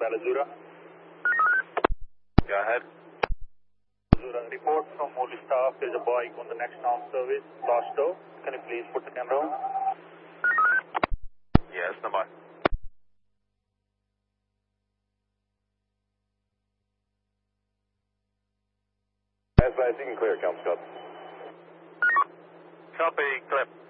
Bella Zura. Go ahead. Zura, report from Morley staff. There's a bike on the next arm service, lost tow. Can you please put the camera on? Yes, stand by. Advise, you can clear, Count Scott. Copy, clip.